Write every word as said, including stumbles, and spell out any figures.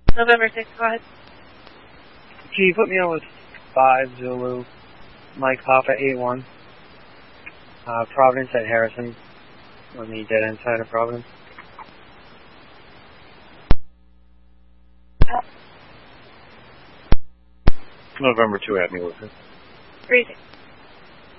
November sixth, go ahead. Can you put me on with five Zulu, Mike Papa eight one, uh, Providence at Harrison, on the dead end side of Providence. November two, add me with it. Three six.